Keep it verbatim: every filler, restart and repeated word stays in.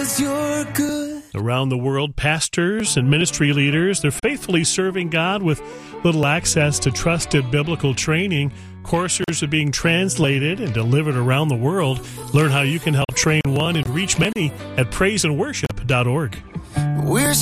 'cause you're good. Around the world, pastors and ministry leaders, they're faithfully serving God with little access to trusted biblical training. Courses are being translated and delivered around the world. Learn how you can help train one and reach many at praise and worship dot org. We're